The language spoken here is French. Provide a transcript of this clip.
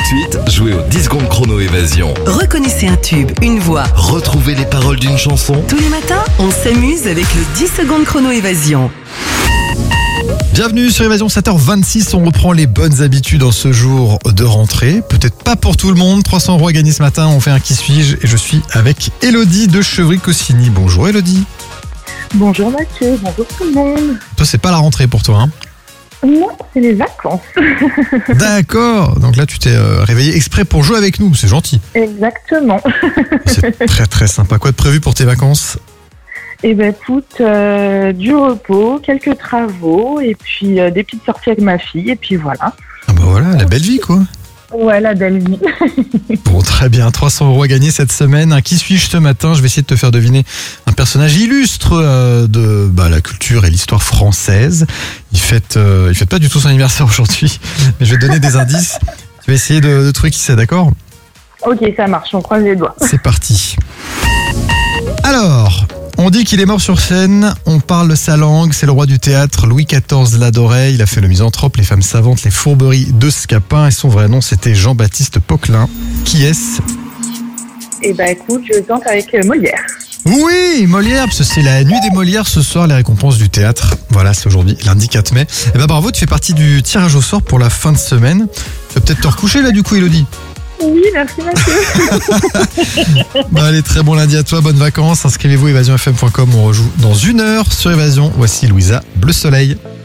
suite, jouez au 10 secondes chrono évasion. Reconnaissez un tube, une voix. Retrouvez les paroles d'une chanson. Tous les matins, on s'amuse avec le 10 secondes chrono évasion. Bienvenue sur Évasion 7h26, on reprend les bonnes habitudes en ce jour de rentrée. Peut-être pas pour tout le monde, 300 € à gagner ce matin, on fait un qui suis-je et je suis avec Elodie de Chevry-Cossigny. Bonjour Elodie. Bonjour Mathieu, bonjour tout le monde. Toi c'est pas la rentrée pour toi hein? Non, c'est les vacances. D'accord, donc là tu t'es réveillé exprès pour jouer avec nous, c'est gentil. Exactement. C'est très très sympa. Quoi de prévu pour tes vacances? Eh ben écoute, du repos, quelques travaux et puis des petites sorties avec ma fille et puis voilà. Ah bah voilà, la belle vie quoi. Ouais, la belle vie. Bon, très bien, 300 € à gagner cette semaine. Qui suis-je ce matin? Je vais essayer de te faire deviner un personnage illustre de la culture et l'histoire française. Il fête pas du tout son anniversaire aujourd'hui, mais je vais te donner des indices. Tu vas essayer de trouver qui c'est, d'accord? Ok, ça marche, on croise les doigts. C'est parti. Alors, on dit qu'il est mort sur scène, on parle sa langue, c'est le roi du théâtre, Louis XIV l'adorait, il a fait le misanthrope, les femmes savantes, les fourberies de Scapin, et son vrai nom c'était Jean-Baptiste Poquelin. Qui est-ce? Eh ben écoute, je tente avec Molière. Oui, Molière, parce que c'est la nuit des Molières ce soir, les récompenses du théâtre. Voilà, c'est aujourd'hui, lundi 4 mai. Eh ben bravo, tu fais partie du tirage au sort pour la fin de semaine. Tu vas peut-être te recoucher là du coup, Elodie. Oui, merci Mathieu. Allez, très bon lundi à toi, bonnes vacances. Inscrivez-vous évasionfm.com, on rejoue dans 1 heure sur Évasion. Voici Louisa Bleu Soleil.